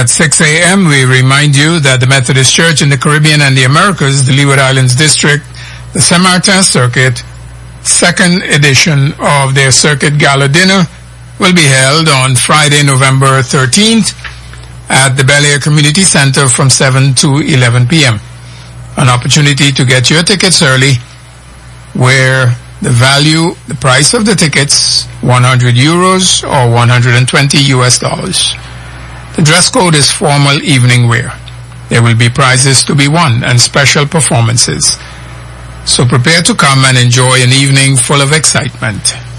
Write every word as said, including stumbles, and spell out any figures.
At six a.m., we remind you that the Methodist Church in the Caribbean and the Americas, the Leeward Islands District, the Saint Martin Circuit, second edition of their Circuit Gala Dinner will be held on Friday, November thirteenth at the Bel Air Community Center from seven to eleven p.m. An opportunity to get your tickets early, where the value, the price of the tickets, one hundred euros or one hundred twenty U S dollars. The dress code is formal evening wear. There will be prizes to be won and special performances. So prepare to come and enjoy an evening full of excitement.